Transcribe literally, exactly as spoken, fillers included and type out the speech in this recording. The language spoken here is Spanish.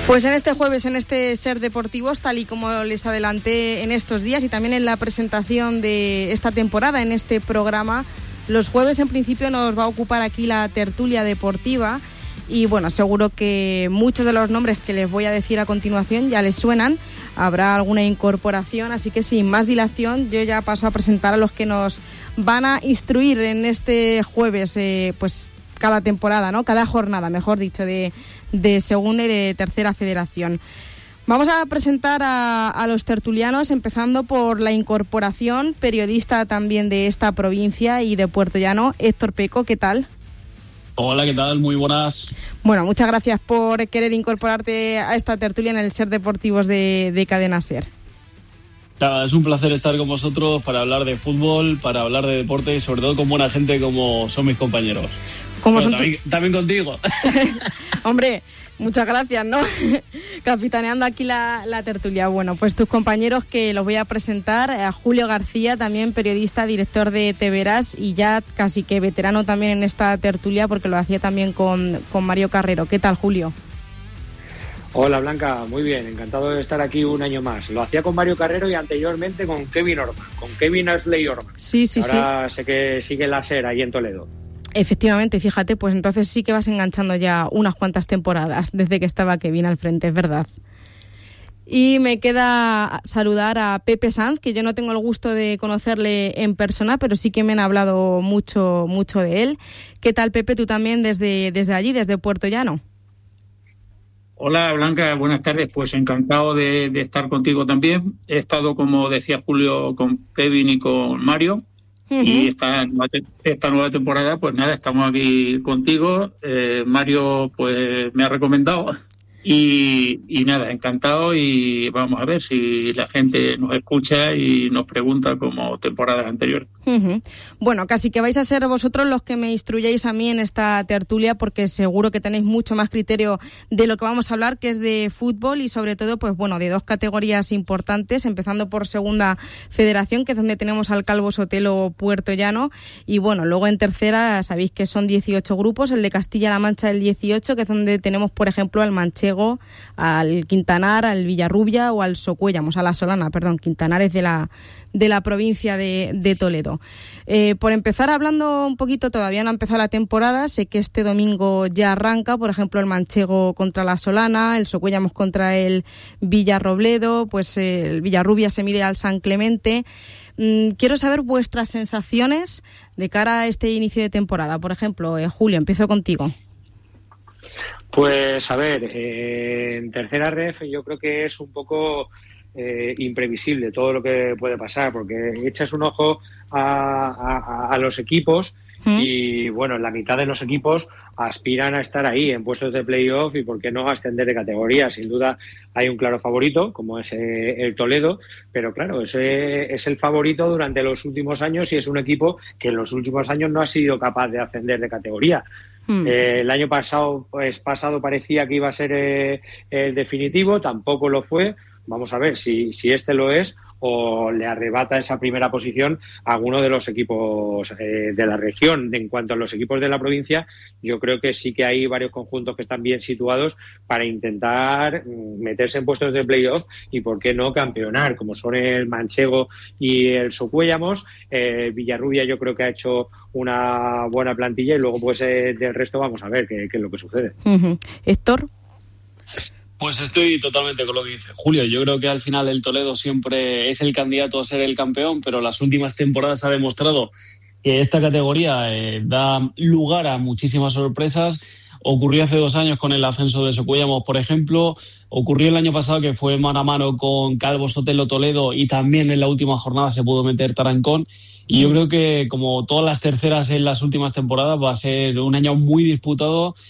Pues en este jueves, en este Ser Deportivos, tal y como les adelanté en estos días y también en la presentación de esta temporada, en este programa, los jueves en principio nos va a ocupar aquí la tertulia deportiva y bueno, seguro que muchos de los nombres que les voy a decir a continuación ya les suenan, habrá alguna incorporación, así que sin más dilación yo ya paso a presentar a los que nos van a instruir en este jueves, eh, pues cada temporada, ¿no? Cada jornada, mejor dicho, de, de segunda y de tercera federación. Vamos a presentar a, a los tertulianos, empezando por la incorporación, periodista también de esta provincia y de Puerto Llano, Héctor Peco, ¿qué tal? Hola, ¿qué tal? Muy buenas. Bueno, muchas gracias por querer incorporarte a esta tertulia en el Ser Deportivos de, de Cadena Ser. Nada, es un placer estar con vosotros para hablar de fútbol, para hablar de deporte y sobre todo con buena gente como son mis compañeros. Como bueno, son también, tu... también contigo. Hombre, muchas gracias, ¿no? Capitaneando aquí la, la tertulia. Bueno, pues tus compañeros que los voy a presentar, a Julio García, también periodista, director de Te Verás y ya casi que veterano también en esta tertulia porque lo hacía también con, con Mario Carrero. ¿Qué tal, Julio? Hola, Blanca, muy bien, encantado de estar aquí un año más. Lo hacía con Mario Carrero y anteriormente con Kevin Orman, con Kevin Ashley Orman. Sí, sí, Ahora sí. sé que sigue la SER ahí en Toledo. Efectivamente, fíjate, pues entonces sí que vas enganchando ya unas cuantas temporadas desde que estaba Kevin al frente, es verdad. Y me queda saludar a Pepe Sanz, que yo no tengo el gusto de conocerle en persona, pero sí que me han hablado mucho, mucho de él. ¿Qué tal, Pepe, tú también desde, desde allí, desde Puerto Llano? Hola, Blanca, buenas tardes. Pues encantado de, de estar contigo también. He estado, como decía Julio, con Kevin y con Mario. Uh-huh. Y esta, esta nueva temporada, pues nada, estamos aquí contigo. Eh, Mario, pues me ha recomendado. Y, y nada, encantado y vamos a ver si la gente nos escucha y nos pregunta como temporadas anteriores. Uh-huh. Bueno, casi que vais a ser vosotros los que me instruyáis a mí en esta tertulia porque seguro que tenéis mucho más criterio de lo que vamos a hablar, que es de fútbol y sobre todo, pues bueno, de dos categorías importantes, empezando por Segunda Federación, que es donde tenemos al Calvo Sotelo Puerto Llano, y bueno, luego en tercera sabéis que son dieciocho grupos, el de Castilla-La Mancha el dieciocho, que es donde tenemos, por ejemplo, al Manchego, al Quintanar, al Villarrubia o al Socuéllamos, a la Solana, perdón, Quintanar es de la, de la provincia de, de Toledo. Eh, por empezar hablando un poquito, todavía no ha empezado la temporada, sé que este domingo ya arranca, por ejemplo, el Manchego contra la Solana, el Socuéllamos contra el Villarrobledo, pues eh, el Villarrubia se mide al San Clemente. Mm, quiero saber vuestras sensaciones de cara a este inicio de temporada. Por ejemplo, eh, Julio, empiezo contigo. Pues a ver, eh, en tercera ref yo creo que es un poco eh, imprevisible todo lo que puede pasar, porque echas un ojo a, a, a los equipos ¿Mm? y bueno, la mitad de los equipos aspiran a estar ahí en puestos de playoff y por qué no ascender de categoría. Sin duda hay un claro favorito, como es eh, el Toledo, pero claro, ese es el favorito durante los últimos años y es un equipo que en los últimos años no ha sido capaz de ascender de categoría. Hmm. Eh, el año pasado, pues pasado parecía que iba a ser eh, el definitivo, tampoco lo fue. Vamos a ver si, si este lo es o le arrebata esa primera posición a alguno de los equipos eh, de la región. En cuanto a los equipos de la provincia, yo creo que sí que hay varios conjuntos que están bien situados para intentar meterse en puestos de playoff y, por qué no, campeonar, como son el Manchego y el Socuéllamos. Eh, Villarrubia yo creo que ha hecho una buena plantilla y luego pues eh, del resto vamos a ver qué, qué es lo que sucede. Uh-huh. Héctor. Pues estoy totalmente con lo que dice Julio. Yo creo que al final el Toledo siempre es el candidato a ser el campeón, pero las últimas temporadas ha demostrado que esta categoría eh, da lugar a muchísimas sorpresas. Ocurrió hace dos años con el ascenso de Socuéllamos, por ejemplo. Ocurrió el año pasado que fue mano a mano con Calvo Sotelo Toledo y también en la última jornada se pudo meter Tarancón. Y yo creo que, como todas las terceras en las últimas temporadas, va a ser un año muy disputado